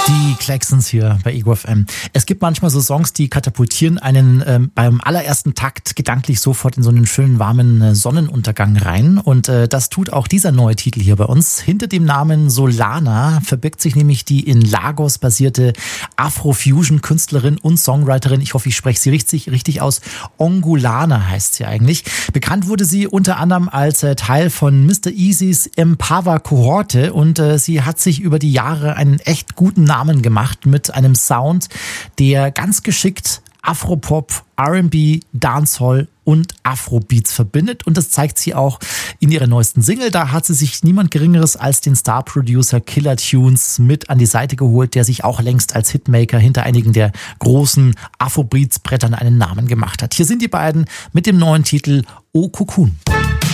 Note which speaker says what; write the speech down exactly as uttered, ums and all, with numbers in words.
Speaker 1: Die Klaxons hier bei Ego F M. Es gibt manchmal so Songs, die katapultieren einen ähm, beim allerersten Takt gedanklich sofort in so einen schönen, warmen äh, Sonnenuntergang rein. Und äh, das tut auch dieser neue Titel hier bei uns. Hinter dem Namen Solana verbirgt sich nämlich die in Lagos basierte Afrofusion-Künstlerin und Songwriterin. Ich hoffe, ich spreche sie richtig, richtig aus. Ongulana heißt sie eigentlich. Bekannt wurde sie unter anderem als äh, Teil von Mister Easys Empower-Kohorte und äh, sie hat sich über die Jahre einen echt guten Namen gemacht mit einem Sound, der ganz geschickt Afropop, R and B, Dancehall und Afrobeats verbindet. Und das zeigt sie auch in ihrer neuesten Single. Da hat sie sich niemand Geringeres als den Star-Producer Killer Tunes mit an die Seite geholt, der sich auch längst als Hitmaker hinter einigen der großen Afrobeats-Brettern einen Namen gemacht hat. Hier sind die beiden mit dem neuen Titel O Cocoon.